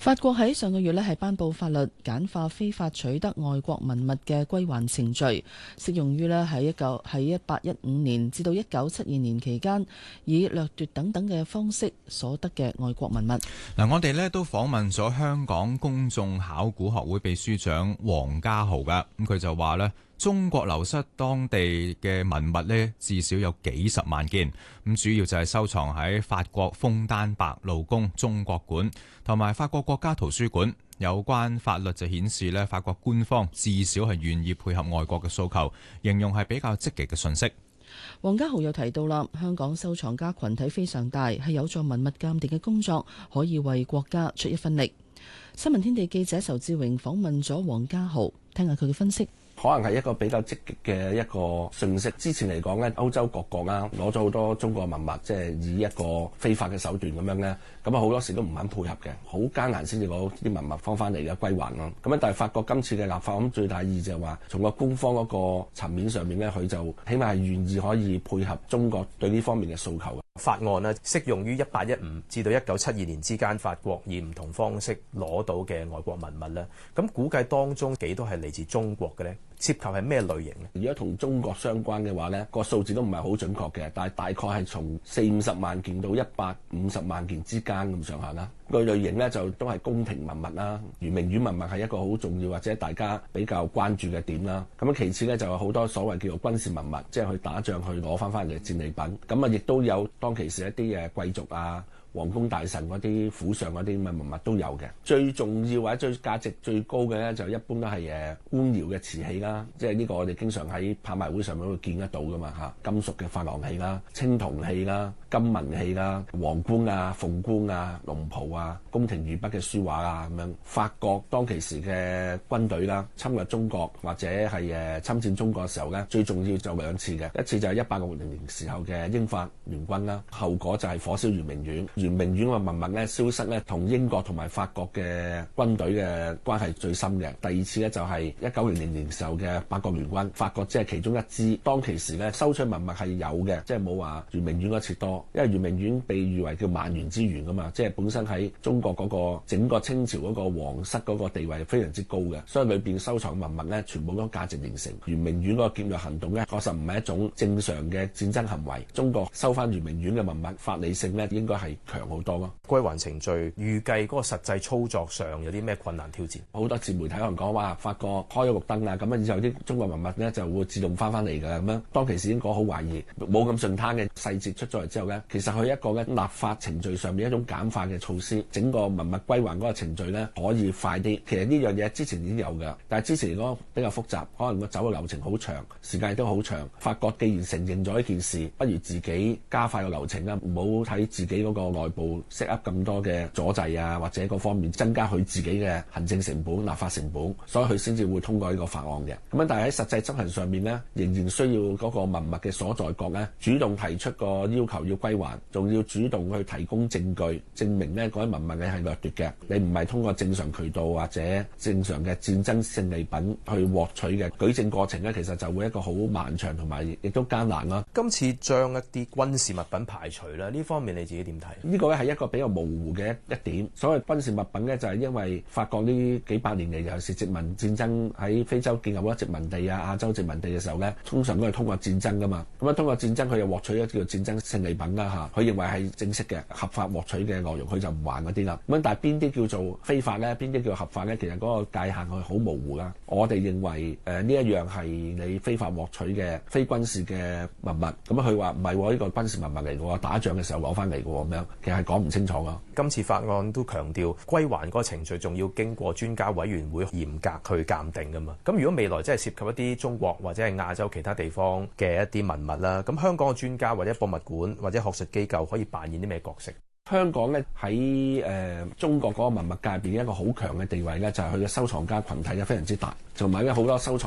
法國喺上個月係頒布法律，簡化非法取得外國文物嘅歸還程序，適用於喺1815年至到1972年期間以掠奪等嘅方式所得嘅外國文物。 我哋都訪問咗香港公眾考古學會秘書長黃家豪噶，咁佢就話中國流失當地嘅文物至少有幾十萬件，咁主要就係收藏喺法國楓丹白露宮中國館同埋法國國家圖書館。有關法律就顯示法國官方至少係願意配合外國嘅訴求，形容係比較積極嘅訊息。 黃家豪又提到啦，香港收藏家群體非常大，係有助文物鑑定嘅工作，可以為國家出一分力。新聞天地記者仇志榮訪問咗黃家豪，聽下佢嘅分析。 可能係一個比較積極嘅一個訊息。之前嚟講咧，歐洲各國啦攞咗好多中國文物，即係以一個非法嘅手段咁樣咧，咁啊好多時都唔肯配合嘅，好艱難先至攞啲文物放翻嚟嘅歸還咯。咁但係法國今次嘅立法，咁最大意義就係話，從個官方嗰個層面上面咧，佢就起碼係願意可以配合中國對呢方面嘅訴求。 法案呢適用於1815至到1972年之間法國以唔同方式攞到嘅外國文物咧，咁估計當中幾多係嚟自中國嘅呢？涉及係咩類型呢？ 如果同中國相關嘅話呢，個數字都唔係好準確嘅，但係大概係從40-50萬件到150萬件之間咁上下啦。個類型呢，就都係宮廷文物啦，圓明園文物係一個好重要或者大家比較關注嘅點啦。咁其次呢，就有好多所謂叫做軍事文物，即係去打仗去攞翻嚟嘅戰利品。咁啊，亦都有當其時一啲貴族啊、皇宮大臣嗰啲府上嗰啲咁嘅文物都有嘅。最重要或者最價值最高嘅咧，就一般都係官窯嘅瓷器啦，即係呢個我哋經常喺拍賣會上面會見得到噶嘛嚇，金屬嘅琺瑯器啦、青銅器啦、金文器啦、皇冠啊、鳳冠啊、龍袍啊、宮廷御筆嘅書畫啊咁樣。法國當其時嘅軍隊啦，侵略中國或者係侵佔中國嘅時候咧，最重要就兩次嘅，一次就係1860年時候嘅英法聯軍啦，後果就係火燒圓明園。圓明園嘅文物咧消失咧，同英國同埋法國嘅軍隊嘅關係最深嘅。第二次咧就係1900年時候嘅八國聯軍，法國即係其中一支。當其時咧收取文物係有嘅，即係冇話圓明園嗰次多，因為圓明園被譽為叫萬園之園噶嘛，即係本身喺中國嗰個整個清朝嗰個皇室嗰個地位非常之高嘅，所以裏邊收藏文物咧全部都價值連城。圓明園嗰個劫掠行動咧確實唔係一種正常嘅戰爭行為，中國收翻圓明園嘅文物法理性咧應該係強好多咯。 歸還程序預計嗰個實際操作上有啲咩困難挑戰？ 好多自媒體可能講話法國開咗綠燈啊，咁啊以後啲中國文物咧就會自動翻嚟㗎咁樣。當其時已經講好懷疑，冇咁順攤嘅細節出咗嚟之後咧，其實佢一個咧立法程序上面一種簡化嘅措施，整個文物歸還嗰個程序咧可以快啲。其實呢樣嘢之前已經有㗎，但係之前嚟講比較複雜，可能個走嘅流程好長，時間亦都好長。法國既然承認咗呢件事，不如自己加快個流程啦，唔好睇自己嗰個內部set up咁多嘅阻滯啊，或者各方面增加佢自己嘅行政成本、立法成本，所以佢先至會通過呢個法案嘅。咁但係喺實際執行上面呢，仍然需要嗰個文物嘅所在國呢主動提出個要求要歸還，仲要主動去提供證據，證明呢嗰啲文物你係掠奪嘅，你唔係通過正常渠道或者正常嘅戰爭勝利品去獲取嘅。舉證過程呢，其實就會一個好漫長同埋亦都艱難啦。 今次將一啲軍事物品排除啦，呢方面你自己點睇？ 呢個咧係一個比較模糊嘅一點。所謂軍事物品咧，就係因為法國呢幾百年嚟，尤其是殖民戰爭喺非洲建立咗殖民地啊、亞洲殖民地嘅時候咧，通常都係通過戰爭噶嘛。咁啊，通過戰爭佢又獲取一啲叫戰爭勝利品啦嚇。佢認為係正式嘅合法獲取嘅內容，佢就唔還嗰啲啦。咁但係邊啲叫做非法咧？邊啲叫合法咧？其實嗰個界限佢好模糊啦。我哋認為呢一樣係你非法獲取嘅非軍事嘅文物。咁佢話唔係喎，呢個軍事文物嚟嘅喎，打仗嘅時候攞翻嚟嘅喎咁樣，其實係講唔清楚㗎。 今次法案都強調歸還嗰個程序仲要經過專家委員會嚴格去鑑定㗎嘛。咁如果未來真係涉及一啲中國或者係亞洲其他地方嘅一啲文物啦，咁香港嘅專家或者博物館或者學術機構可以扮演啲咩角色？ 香港咧喺中國嗰個文物界入邊一個好強嘅地位咧，就係佢嘅收藏家群體咧非常之大，同埋咧好多收藏